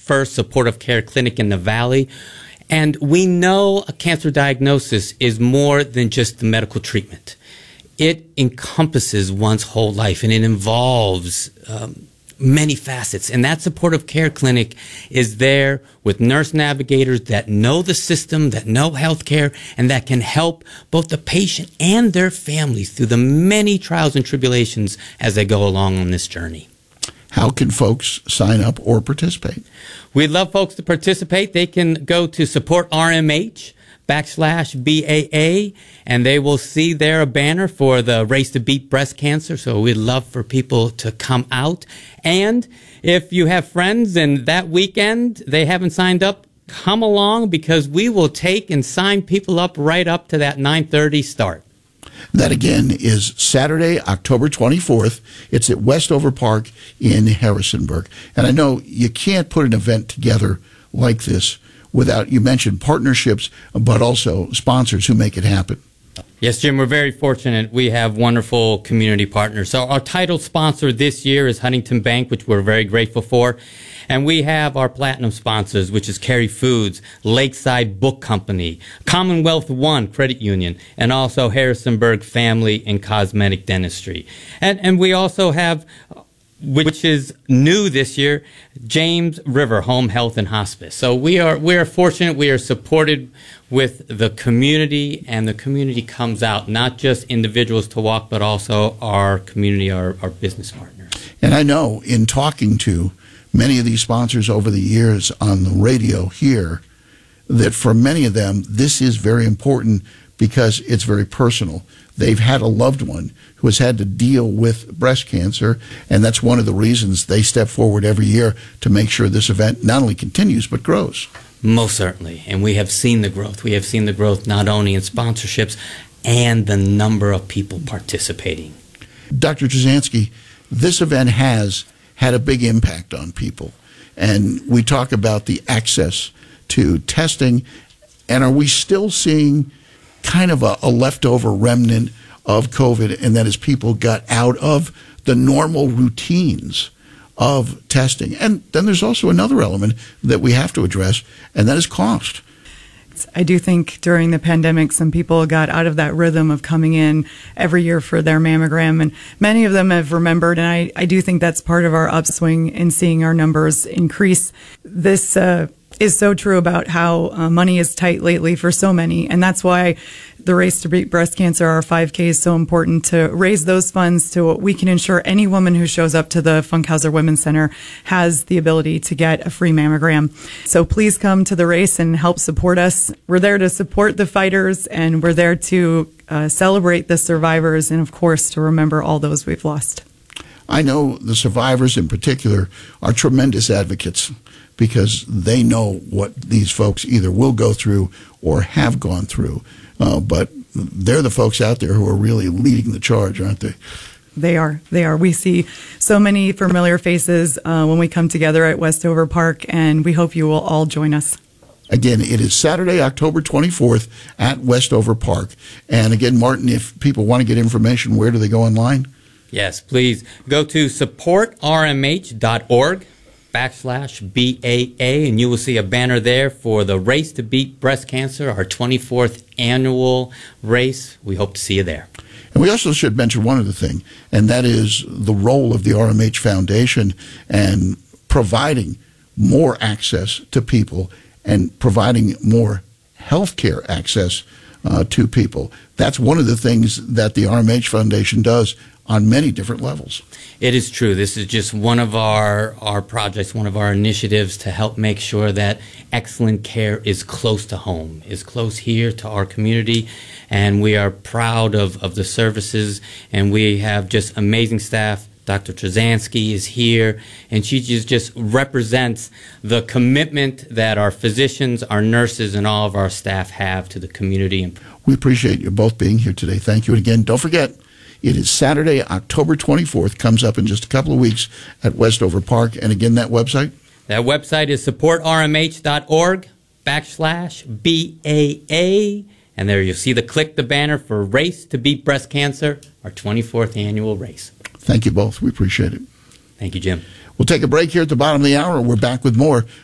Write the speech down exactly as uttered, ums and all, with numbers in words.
first supportive care clinic in the Valley. And we know a cancer diagnosis is more than just the medical treatment. It encompasses one's whole life, and it involves um, many facets. And that supportive care clinic is there with nurse navigators that know the system, that know healthcare, and that can help both the patient and their families through the many trials and tribulations as they go along on this journey. How can folks sign up or participate? We'd love folks to participate. They can go to support R M H backslash B A A, and they will see there a banner for the Race to Beat Breast Cancer. So we'd love for people to come out. And if you have friends and that weekend they haven't signed up, come along, because we will take and sign people up right up to that nine thirty start. That, again, is Saturday, October twenty-fourth. It's at Westover Park in Harrisonburg. And I know you can't put an event together like this without, you mentioned partnerships, but also sponsors who make it happen. Yes, Jim, we're very fortunate. We have wonderful community partners. So our title sponsor this year is Huntington Bank, which we're very grateful for. And we have our platinum sponsors, which is Cary Foods, Lakeside Book Company, Commonwealth One Credit Union, and also Harrisonburg Family and Cosmetic Dentistry. And, and we also have, which is new this year, James River Home Health and Hospice. So we are we are fortunate. We are supported with the community, and the community comes out, not just individuals to walk, but also our community, our, our business partners. And I know in talking to many of these sponsors over the years on the radio here, that for many of them, this is very important because it's very personal. They've had a loved one who has had to deal with breast cancer, and that's one of the reasons they step forward every year to make sure this event not only continues but grows. Most certainly, and we have seen the growth. We have seen the growth not only in sponsorships and the number of people participating. Doctor Trzanski, this event has had a big impact on people, and we talk about the access to testing, and are we still seeing kind of a, a leftover remnant of COVID, and that is people got out of the normal routines of testing? And then there's also another element that we have to address, and that is cost. I do think during the pandemic, some people got out of that rhythm of coming in every year for their mammogram, and many of them have remembered, and I, I do think that's part of our upswing in seeing our numbers increase. This uh, is so true about how uh, money is tight lately for so many, and that's why the Race to Beat Breast Cancer, our five K, is so important, to raise those funds to we can ensure any woman who shows up to the Funkhauser Women's Center has the ability to get a free mammogram. So please come to the race and help support us. We're there to support the fighters, and we're there to uh, celebrate the survivors, and of course to remember all those we've lost. I know the survivors in particular are tremendous advocates because they know what these folks either will go through or have gone through. Uh, but they're the folks out there who are really leading the charge, aren't they? They are. They are. We see so many familiar faces uh, when we come together at Westover Park, and we hope you will all join us. Again, it is Saturday, October twenty-fourth at Westover Park. And again, Martin, if people want to get information, where do they go online? Yes, please go to support R M H dot org backslash B A A, and you will see a banner there for the Race to Beat Breast Cancer, our twenty-fourth annual race. We hope to see you there. And we also should mention one other thing, and that is the role of the R M H Foundation and providing more access to people and providing more health care access uh, to people. That's one of the things that the R M H Foundation does on many different levels. It is true. This is just one of our, our projects, one of our initiatives to help make sure that excellent care is close to home, is close here to our community, and we are proud of, of the services, and we have just amazing staff. Doctor Trzanski is here, and she just, just represents the commitment that our physicians, our nurses, and all of our staff have to the community. We appreciate you both being here today. Thank you. And again, don't forget, it is Saturday, October twenty-fourth, comes up in just a couple of weeks at Westover Park. And again, that website? That website is support R M H dot org backslash B A A. And there you'll see the click the banner for Race to Beat Breast Cancer, our twenty-fourth annual race. Thank you both. We appreciate it. Thank you, Jim. We'll take a break here at the bottom of the hour. We're back with more